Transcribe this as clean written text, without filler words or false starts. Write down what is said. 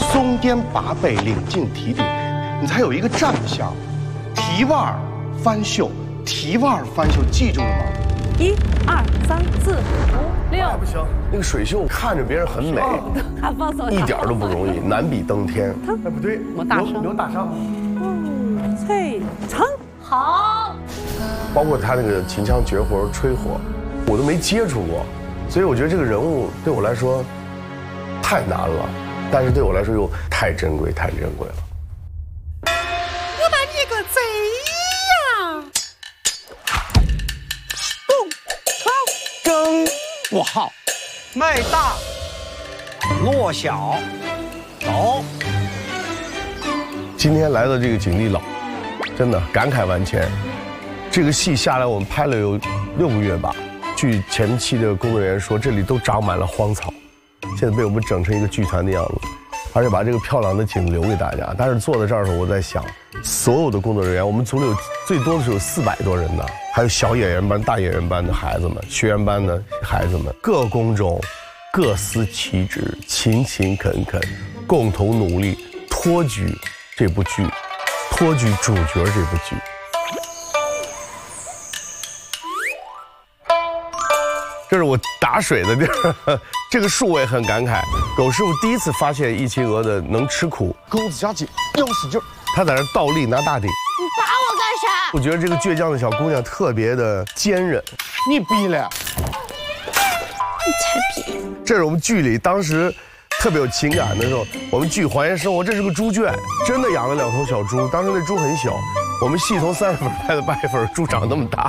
松颠拔背，领进提地，你才有一个站相。提腕翻袖，提腕翻袖，记住了吗 ？1、2、3、4、5、6。 不行，那个水袖看着别人很美， 他放松， 一点都不容易，难比登天。 哎，不对， 我大声， 刘大伤。 翠成好。 包括他那个秦腔绝活吹火，我都没接触过，所以我觉得这个人物对我来说太难了，但是对我来说又太珍贵，太珍贵了。 我把你个贼呀！ 耕不好，卖大落小，走。 今天来到这个景地老，真的感慨万千。这个戏下来，我们拍了有6个月吧。据前期的工作人员说，这里都长满了荒草，现在被我们整成一个剧团的样子，而且把这个漂亮的景留给大家。但是坐在这儿的时候，我在想，所有的工作人员，我们组里有最多的是有400多人呢，还有小演员班、大演员班的孩子们、学员班的孩子们，各工种，各司其职，勤勤恳恳，共同努力，托举这部剧，托举主角这部剧。这是我打水的地儿，这个树我也很感慨。狗师傅第一次发现一齐鹅的能吃苦， 钩子加紧，腰使劲， 他在那倒立拿大鼎。 你打我干啥？ 我觉得这个倔强的小姑娘特别的坚韧。 你逼了， 你才逼！ 这是我们剧里当时特别有情感的时候，我们剧还原生活，这是个猪圈，真的养了2头小猪，当时那猪很小，我们戏从30分拍到80分，猪长那么大。